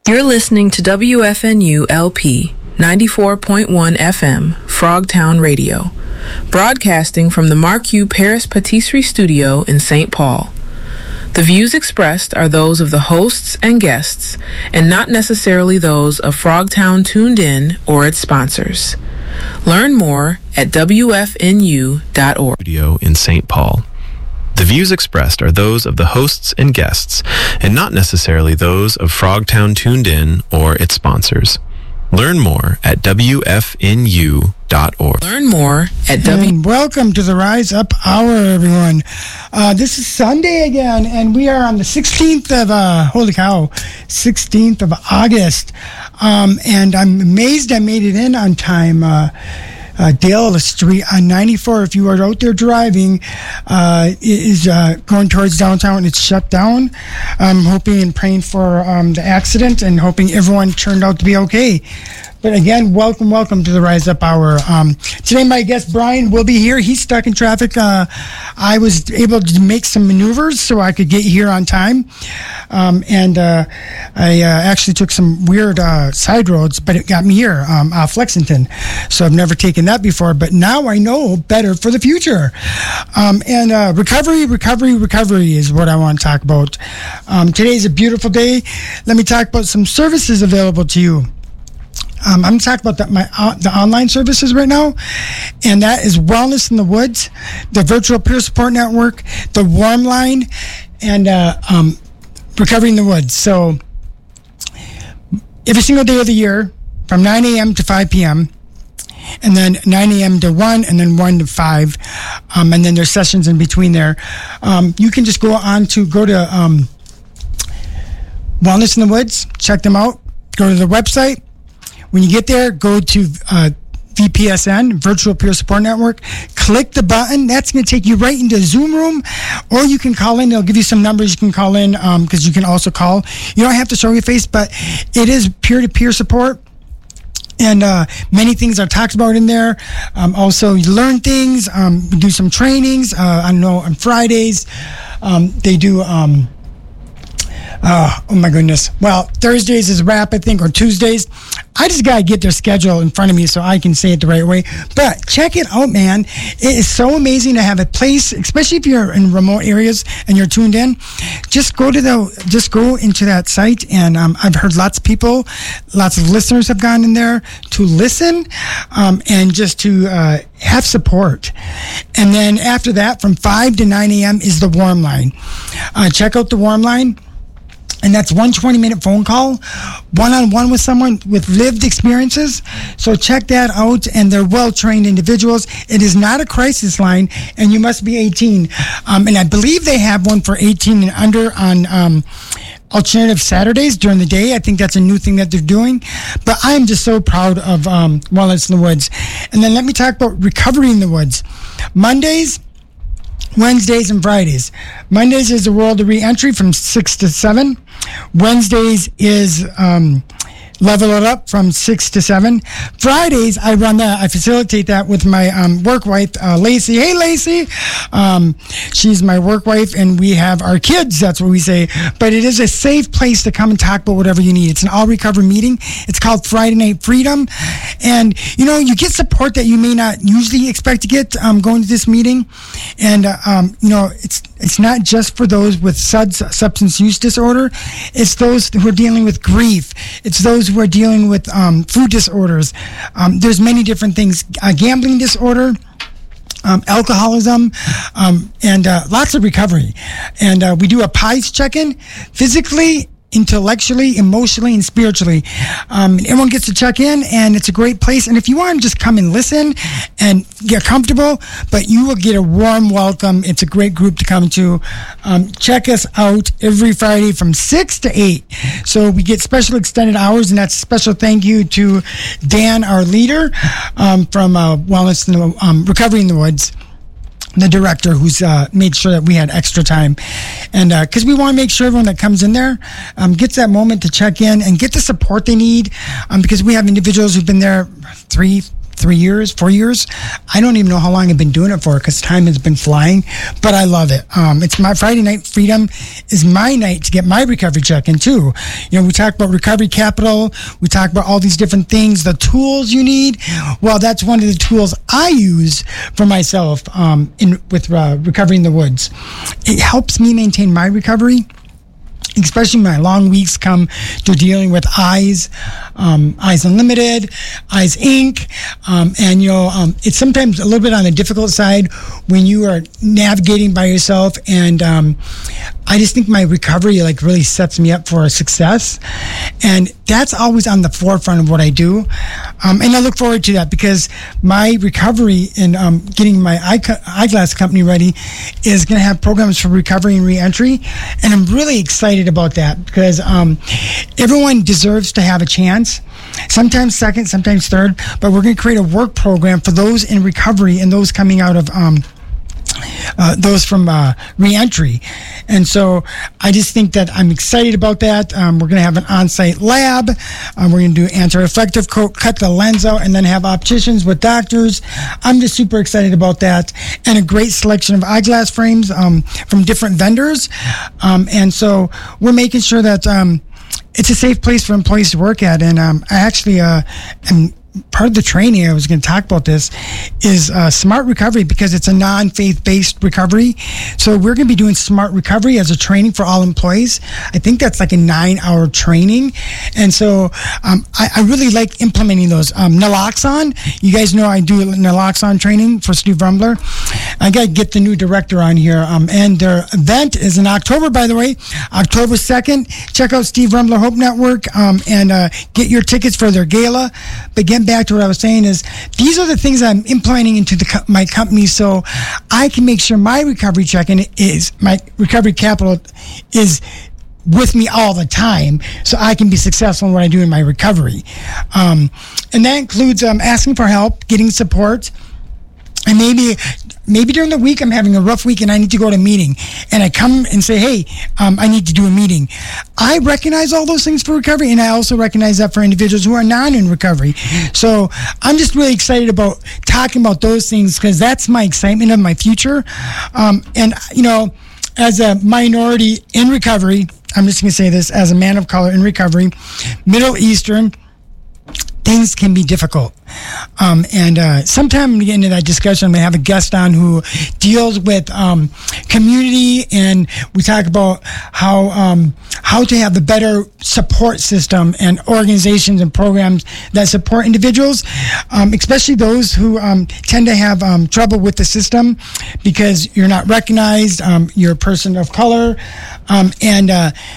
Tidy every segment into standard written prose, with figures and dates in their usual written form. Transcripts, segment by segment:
You're listening to WFNU LP 94.1 FM, Frogtown Radio, broadcasting from the Marque Paris Patisserie Studio in St. Paul. The views expressed are those of the hosts and guests, and not necessarily those of Frogtown Tuned In or its sponsors. Learn more at WFNU.org. Studio in St. Paul. The views expressed are those of the hosts and guests, and not necessarily those of Frogtown Tuned In or its sponsors. Learn more at WFNU.org. Learn more at And welcome to the Rise Up Hour, everyone. This is Sunday again, and we are on the 16th of, 16th of August. And I'm amazed I made it in on time. Dale Street on 94, if you are out there driving, is going towards downtown. It's shut down. I'm hoping and praying for the accident and hoping everyone turned out to be okay. But again, welcome to the Rise Up Hour. Today, my guest, Brian, will be here. He's stuck in traffic. I was able to make some maneuvers so I could get here on time. And I actually took some weird side roads, but it got me here, off Lexington. So I've never taken that before, but now I know better for the future. And recovery is what I want to talk about. Today's a beautiful day. Let me talk about some services available to you. I'm going to talk about the online services right now, and that is Wellness in the Woods, the Virtual Peer Support Network, the Warm Line, and Recovery in the Woods. So every single day of the year, from 9 a.m. to 5 p.m., and then 9 a.m. to 1, and then 1 to 5, and then there's sessions in between there. You can just go to Wellness in the Woods, check them out, go to the website. When you get there, go to VPSN, Virtual Peer Support Network. Click the button. That's going to take you right into the Zoom room. Or you can call in. They'll give you some numbers you can call in because you can also call. You don't have to show your face, but it is peer-to-peer support. And many things are talked about in there. Also, you learn things. We do some trainings. I know on Fridays they do... oh my goodness. Well, Thursdays is wrap, I think, or Tuesdays. I just got to get their schedule in front of me so I can say it the right way. But check it out, man. It is so amazing to have a place, especially if you're in remote areas and you're tuned in. Just go into that site, and I've heard lots of listeners have gone in there to listen and just to have support. And then after that, from 5 to 9 a.m. is the Warm Line. Check out the Warm Line. And that's 1 20-minute phone call, one-on-one with someone with lived experiences. So check that out, and they're well-trained individuals. It is not a crisis line, and you must be 18. And I believe they have one for 18 and under on alternative Saturdays during the day. I think that's a new thing that they're doing. But I am just so proud of Wellness in the Woods. And then let me talk about Recovery in the Woods. Mondays, Wednesdays, and Fridays. Mondays is the World of Reentry from 6 to 7. Wednesdays is Level It Up from 6 to 7. Fridays, I run that. I facilitate that with my work wife, Lacey. Hey, Lacey. She's my work wife, and we have our kids. That's what we say. But it is a safe place to come and talk about whatever you need. It's an all-recovery meeting. It's called Friday Night Freedom. And, you get support that you may not usually expect to get going to this meeting. And, it's not just for those with substance use disorder. It's those who are dealing with grief. It's those who are dealing with food disorders. There's many different things. Gambling disorder, alcoholism, and lots of recovery. And we do a PIES check-in physically, intellectually, emotionally, and spiritually. Everyone gets to check in, and it's a great place. And if you want to just come and listen and get comfortable, but you will get a warm welcome. It's a great group to come to. Check us out every Friday from 6 to 8. So we get special extended hours, and that's a special thank you to Dan, our leader from Wellness and Recovery in the Woods, the director, who's made sure that we had extra time. And because we want to make sure everyone that comes in there gets that moment to check in and get the support they need, because we have individuals who've been there 3, 3 years, 4 years. I don't even know how long I've been doing it for because time has been flying, but I love it. It's my Friday Night Freedom is my night to get my recovery check in too. We talk about Recovery Capital. We talk about all these different things, the tools you need. Well, that's one of the tools I use for myself with Recovery in the Woods. It helps me maintain my recovery, especially when my long weeks come to dealing with Eyes Unlimited, Eyes Inc. It's sometimes a little bit on the difficult side when you are navigating by yourself. And I just think my recovery really sets me up for a success. And that's always on the forefront of what I do. And I look forward to that because my recovery and getting my eyeglass company ready is going to have programs for recovery and reentry. And I'm really excited about that because everyone deserves to have a chance. Sometimes second, sometimes third, but we're going to create a work program for those in recovery and those coming out of those from reentry. And so I just think that I'm excited about that. We're going to have an on-site lab. We're going to do anti-reflective coat, cut the lens out, and then have opticians with doctors. I'm just super excited about that. And a great selection of eyeglass frames from different vendors. And so we're making sure that it's a safe place for employees to work at. And I actually am part of the training, I was going to talk about this, is Smart Recovery because it's a non-faith-based recovery. So we're going to be doing Smart Recovery as a training for all employees. I think that's like a 9-hour training. And so I really like implementing those. Naloxone, you guys know I do Naloxone training for Steve Rumbler. I got to get the new director on here. And their event is in October, by the way, October 2nd. Check out Steve Rumbler Hope Network and get your tickets for their gala. But getting back to what I was saying is these are the things I'm implementing into my company so I can make sure my recovery check-in is, my recovery capital is with me all the time so I can be successful in what I do in my recovery. And that includes asking for help, getting support, and maybe during the week I'm having a rough week and I need to go to a meeting and I come and say, hey, I need to do a meeting. I recognize all those things for recovery, and I also recognize that for individuals who are not in recovery. So I'm just really excited about talking about those things because that's my excitement of my future. And as a minority in recovery, I'm just going to say this, as a man of color in recovery, Middle Eastern, things can be difficult. And sometime when we get into that discussion, I'm going to have a guest on who deals with community, and we talk about how to have a better support system and organizations and programs that support individuals, especially those who tend to have trouble with the system because you're not recognized, you're a person of color. And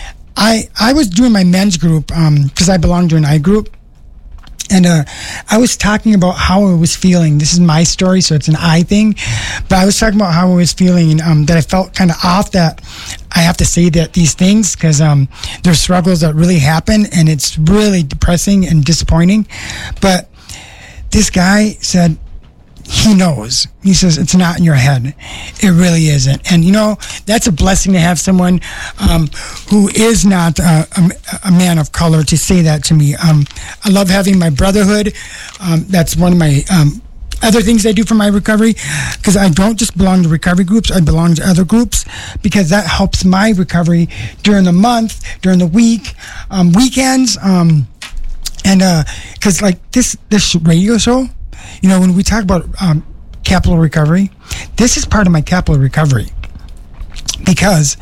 I was doing my men's group because I belong to an I group. And I was talking about how I was feeling. This is my story, so it's an I thing. But I was talking about how I was feeling and that I felt kind of off that I have to say that these things because there's struggles that really happen, and it's really depressing and disappointing. But this guy said, he knows. He says, it's not in your head. It really isn't. And, that's a blessing to have someone who is not a man of color to say that to me. I love having my brotherhood. That's one of my other things I do for my recovery because I don't just belong to recovery groups. I belong to other groups because that helps my recovery during the month, during the week, weekends. And because like this radio show, when we talk about capital recovery, this is part of my capital recovery because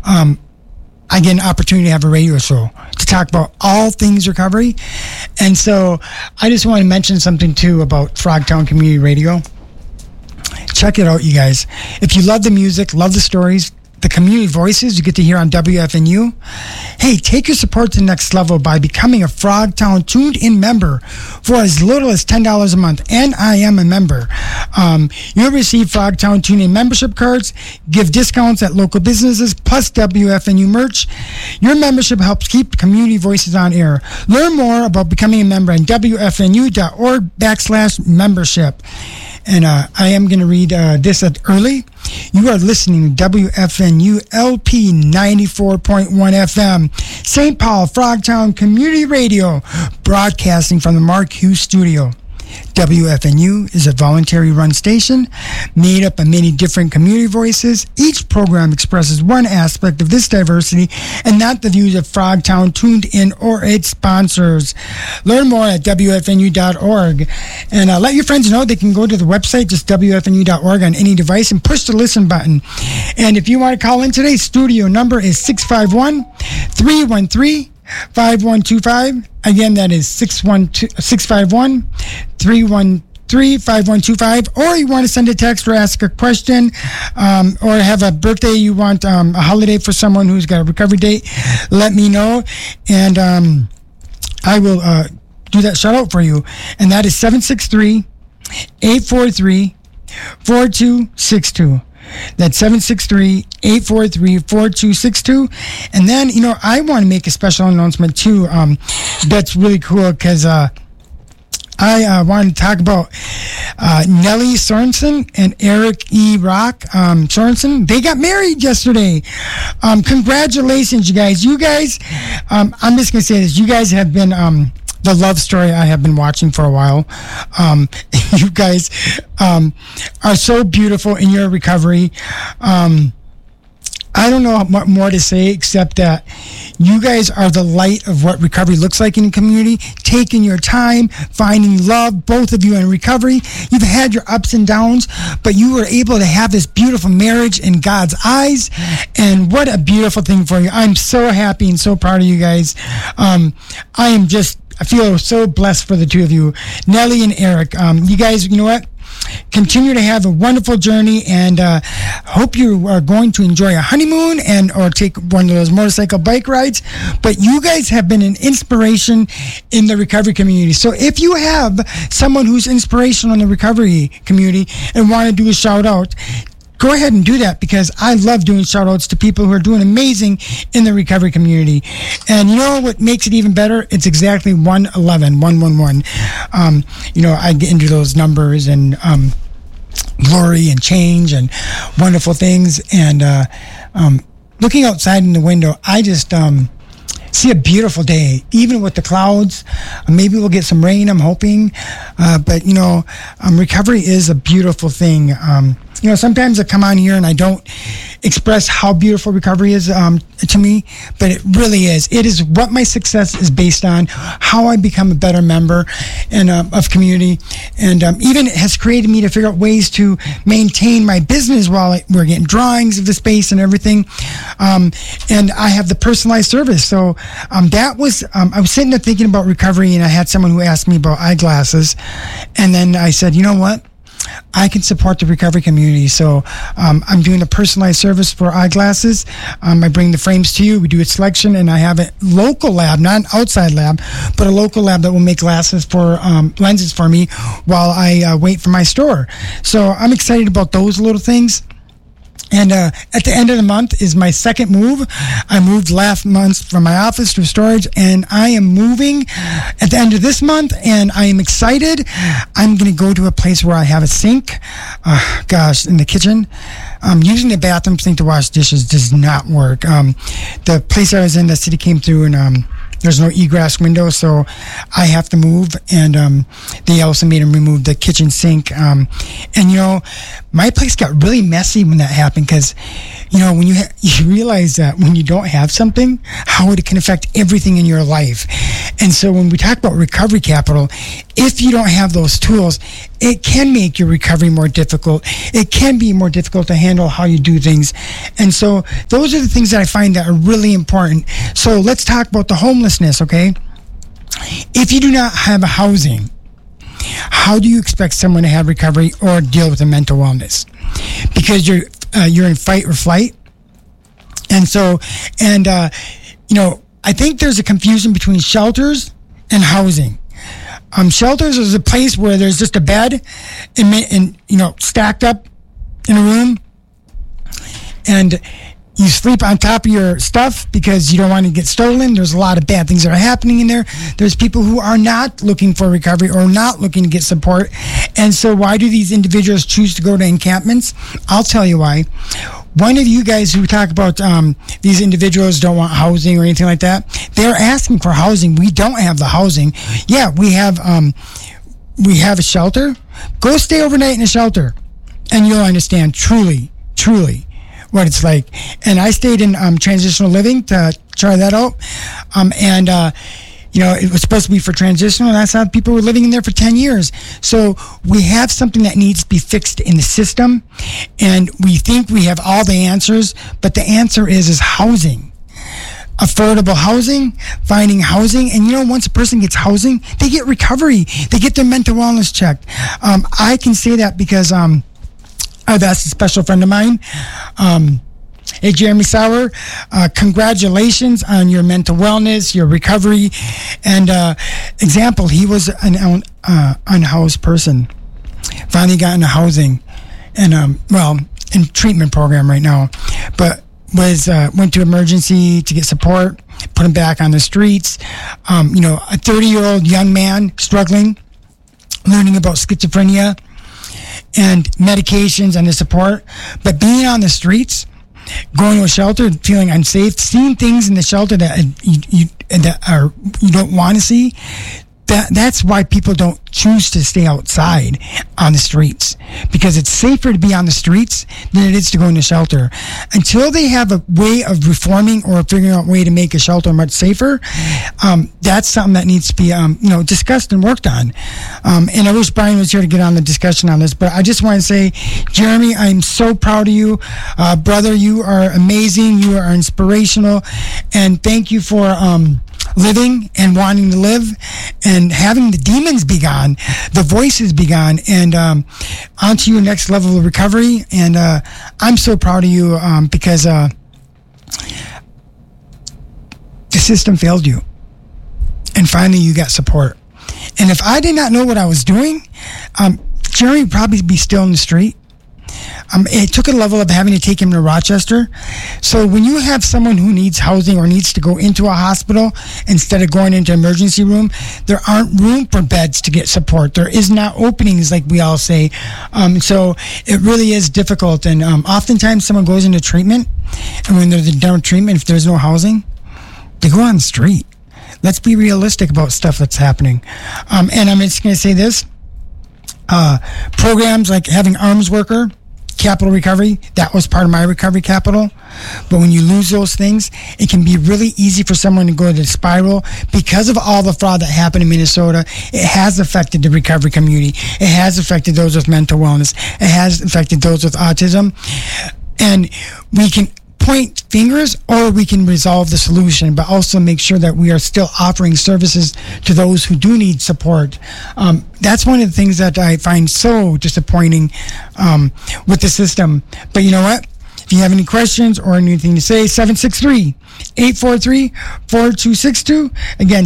I get an opportunity to have a radio show to talk about all things recovery. And so I just want to mention something too about Frogtown Community Radio. Check it out, you guys. If you love the music, love the stories, the community voices you get to hear on WFNU, hey, take your support to the next level by becoming a Frogtown tuned-in member for as little as $10 a month. And I am a member. You'll receive Frogtown tuned-in membership cards, give discounts at local businesses, plus WFNU merch. Your membership helps keep community voices on air. Learn more about becoming a member on WFNU.org/membership. And I am going to read this early. You are listening to WFNU LP 94.1 FM, St. Paul, Frogtown Community Radio, broadcasting from the Mark Hughes Studio. WFNU is a voluntary-run station made up of many different community voices. Each program expresses one aspect of this diversity and not the views of Frogtown, Tuned In, or its sponsors. Learn more at WFNU.org. And let your friends know they can go to the website, just WFNU.org on any device, and push the listen button. And if you want to call in today, studio number is 651-313-5125. Again, that is 651-313-5125. Or you want to send a text or ask a question, or have a birthday, you want a holiday for someone who's got a recovery date, let me know. And I will do that shout out for you. And that is 763-843-4262. That's 763-843-4262. And then, I want to make a special announcement too. That's really cool because I wanted to talk about Nellie Sorensen and Eric E. Rock Sorensen. They got married yesterday. Congratulations, you guys. You guys, I'm just going to say this. You guys have been the love story I have been watching for a while. You guys are so beautiful in your recovery. I don't know what more to say except that you guys are the light of what recovery looks like in the community, taking your time, finding love, both of you in recovery. You've had your ups and downs, but you were able to have this beautiful marriage in God's eyes, and what a beautiful thing for you. I'm so happy and so proud of you guys. I feel so blessed for the two of you, Nellie and Eric. You guys, you know what? Continue to have a wonderful journey, and hope you are going to enjoy a honeymoon or take one of those motorcycle bike rides. But you guys have been an inspiration in the recovery community. So if you have someone who's inspirational in the recovery community and want to do a shout out, go ahead and do that, because I love doing shout outs to people who are doing amazing in the recovery community. And you know what makes it even better? It's exactly 111. I get into those numbers and glory and change and wonderful things. And looking outside in the window, I just see a beautiful day, even with the clouds. Maybe we'll get some rain, I'm hoping. But recovery is a beautiful thing. Sometimes I come on here and I don't express how beautiful recovery is to me, but it really is. It is what my success is based on, how I become a better member and of community, and even it has created me to figure out ways to maintain my business while we're getting drawings of the space and everything. And I have the personalized service. So that was, I was sitting there thinking about recovery, and I had someone who asked me about eyeglasses, and then I said, you know what? I can support the recovery community. So I'm doing a personalized service for eyeglasses. I bring the frames to you. We do a selection, and I have a local lab, not an outside lab, but a local lab that will make glasses for lenses for me while I wait for my store. So I'm excited about those little things. And at the end of the month is my second move. I moved last month from my office to storage, and I am moving at the end of this month, and I am excited. I'm going to go to a place where I have a sink. In the kitchen. Using the bathroom sink to wash dishes does not work. The place I was in, the city came through, and there's no egress window, so I have to move. And they also made him remove the kitchen sink. My place got really messy when that happened, because when you realize that when you don't have something, how it can affect everything in your life. And so when we talk about recovery capital, if you don't have those tools, it can make your recovery more difficult. It can be more difficult to handle how you do things. And so those are the things that I find that are really important. So let's talk about the homelessness, okay? If you do not have a housing, how do you expect someone to have recovery or deal with a mental wellness? Because you're in fight or flight. And so, I think there's a confusion between shelters and housing. Shelters is a place where there's just a bed and stacked up in a room, and you sleep on top of your stuff because you don't want to get stolen. There's a lot of bad things that are happening in there. There's people who are not looking for recovery or not looking to get support. And so why do these individuals choose to go to encampments? I'll tell you why. One of you guys who talk about these individuals don't want housing or anything like that, they're asking for housing. We don't have the housing. Yeah, we have we have a shelter, go stay overnight in a shelter, and you'll understand truly what it's like. And I stayed in transitional living to try that out, and it was supposed to be for transitional, and that's how people were living in there for 10 years. So we have something that needs to be fixed in the system, and we think we have all the answers, but the answer is housing. Affordable housing, finding housing, and once a person gets housing, they get recovery, they get their mental wellness checked. I can say that because I've asked a special friend of mine, hey, Jeremy Sauer, congratulations on your mental wellness, your recovery. And example, he was an unhoused person. Finally got into housing and, in treatment program right now. But went to emergency to get support, put him back on the streets. A 30-year-old young man struggling, learning about schizophrenia and medications and the support. But being on the streets, going to a shelter, feeling unsafe, seeing things in the shelter that you don't want to see, that's why people don't choose to stay outside on the streets, because it's safer to be on the streets than it is to go in a shelter. Until they have a way of reforming or figuring out a way to make a shelter much safer, that's something that needs to be discussed and worked on. And I wish Brian was here to get on the discussion on this, but I just want to say, Jeremy, I'm so proud of you. Brother, you are amazing. You are inspirational. And thank you for living and wanting to live and having the demons be gone, the voices be gone, and on to your next level of recovery. And I'm so proud of you because the system failed you, and finally you got support. And if I did not know what I was doing, Jeremy would probably be still in the street. It took a level of having to take him to Rochester. So when you have someone who needs housing or needs to go into a hospital instead of going into emergency room, there aren't room for beds to get support. There is not openings, like we all say. So it really is difficult. And oftentimes someone goes into treatment, and when they're done with treatment, if there's no housing, they go on the street. Let's be realistic about stuff that's happening. And I'm just going to say this. Programs like having arms worker, capital recovery, that was part of my recovery capital. But when you lose those things, it can be really easy for someone to go to the spiral. Because of all the fraud that happened in Minnesota, it has affected the recovery community. It has affected those with mental wellness. It has affected those with autism. And we can point fingers, or we can resolve the solution, but also make sure that we are still offering services to those who do need support. That's one of the things that I find so disappointing with the system. But you know what? If you have any questions or anything to say, 763-843-4262. Again,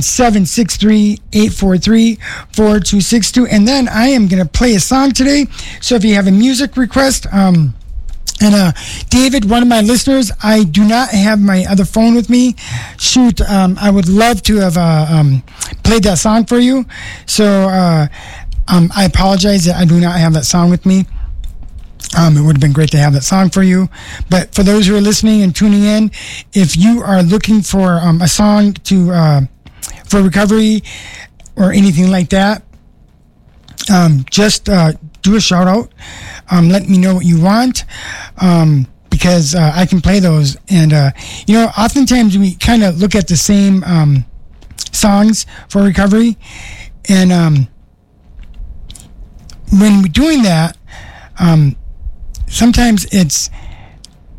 763-843-4262. And then I am going to play a song today. So if you have a music request, and David, one of my listeners, I do not have my other phone with me. Shoot, I would love to have played that song for you. So I apologize that I do not have that song with me. It would have been great to have that song for you. But for those who are listening and tuning in, if you are looking for a song for recovery or anything like that, just do a shout out. Let me know what you want, because I can play those. And oftentimes we kind of look at the same songs for recovery, and when we're doing that, sometimes it's